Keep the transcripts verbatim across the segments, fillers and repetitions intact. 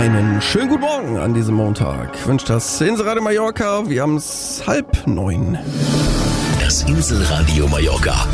Einen schönen guten Morgen an diesem Montag. Wünscht das Inselradio Mallorca. Wir haben es halb neun. Das Inselradio Mallorca.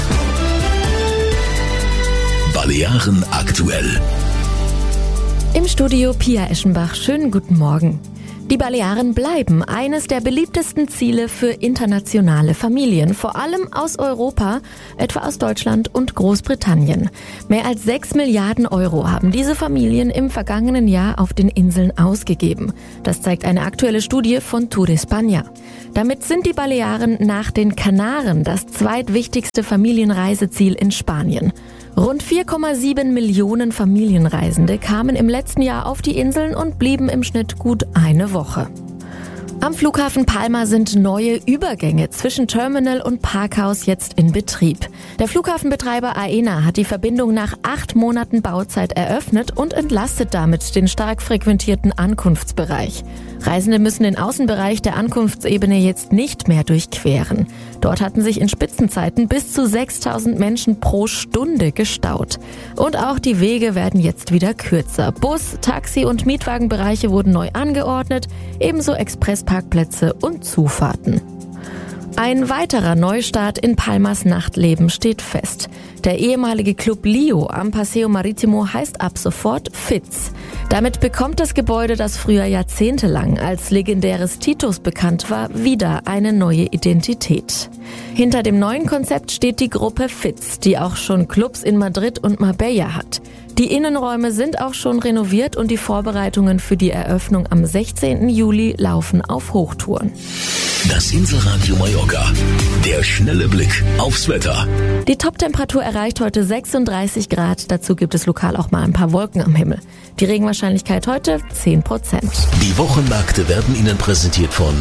Balearen aktuell. Im Studio Pia Eschenbach. Schönen guten Morgen. Die Balearen bleiben eines der beliebtesten Ziele für internationale Familien, vor allem aus Europa, etwa aus Deutschland und Großbritannien. Mehr als sechs Milliarden Euro haben diese Familien im vergangenen Jahr auf den Inseln ausgegeben. Das zeigt eine aktuelle Studie von Tour España. Damit sind die Balearen nach den Kanaren das zweitwichtigste Familienreiseziel in Spanien. Rund vier Komma sieben Millionen Familienreisende kamen im letzten Jahr auf die Inseln und blieben im Schnitt gut eine Woche. Am Flughafen Palma sind neue Übergänge zwischen Terminal und Parkhaus jetzt in Betrieb. Der Flughafenbetreiber Aena hat die Verbindung nach acht Monaten Bauzeit eröffnet und entlastet damit den stark frequentierten Ankunftsbereich. Reisende müssen den Außenbereich der Ankunftsebene jetzt nicht mehr durchqueren. Dort hatten sich in Spitzenzeiten bis zu sechstausend Menschen pro Stunde gestaut. Und auch die Wege werden jetzt wieder kürzer. Bus-, Taxi- und Mietwagenbereiche wurden neu angeordnet, ebenso Expressparkplätze und Zufahrten. Ein weiterer Neustart in Palmas Nachtleben steht fest. Der ehemalige Club Lio am Paseo Marítimo heißt ab sofort Fitz. Damit bekommt das Gebäude, das früher jahrzehntelang als legendäres Titus bekannt war, wieder eine neue Identität. Hinter dem neuen Konzept steht die Gruppe Fitz, die auch schon Clubs in Madrid und Marbella hat. Die Innenräume sind auch schon renoviert und die Vorbereitungen für die Eröffnung am sechzehnten Juli laufen auf Hochtouren. Das Inselradio Mallorca. Der schnelle Blick aufs Wetter. Die Toptemperatur erreicht heute sechsunddreißig Grad. Dazu gibt es lokal auch mal ein paar Wolken am Himmel. Die Regenwahrscheinlichkeit heute zehn Prozent. Die Wochenmärkte werden Ihnen präsentiert von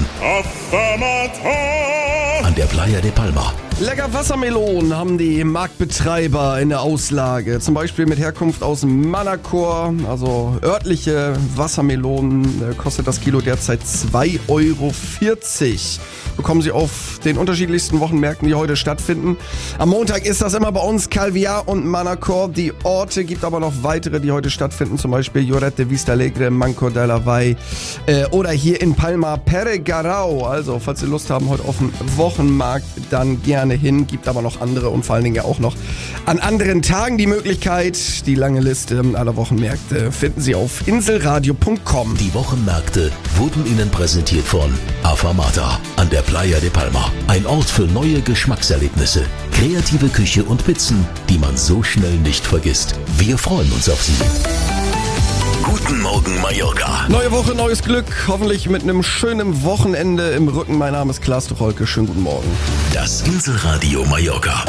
an der Playa de Palma. Lecker Wassermelonen haben die Marktbetreiber in der Auslage. Zum Beispiel mit Herkunft aus Manacor, also örtliche Wassermelonen, kostet das Kilo derzeit zwei Euro vierzig. Bekommen Sie auf den unterschiedlichsten Wochenmärkten, die heute stattfinden. Am Montag ist das immer bei uns Calviá und Manacor. Die Orte gibt aber noch weitere, die heute stattfinden, zum Beispiel Lloret de Vista Alegre, Manco de la Vall äh, oder hier in Palma Peregarau. Also, falls Sie Lust haben heute auf den Wochenmarkt, dann gerne hin. Gibt aber noch andere und vor allen Dingen ja auch noch an anderen Tagen die Möglichkeit. Die lange Liste aller Wochenmärkte finden Sie auf inselradio punkt com. Die Wochenmärkte wurden Ihnen präsentiert von Afamata an der Playa de Palma. Ein Ort für neue Geschmackserlebnisse, kreative Küche und Pizzen, die man so schnell nicht vergisst. Wir freuen uns auf Sie. Guten Morgen, Mallorca. Neue Woche, neues Glück. Hoffentlich mit einem schönen Wochenende im Rücken. Mein Name ist Klaas Tucholke. Schönen guten Morgen. Das Inselradio Mallorca.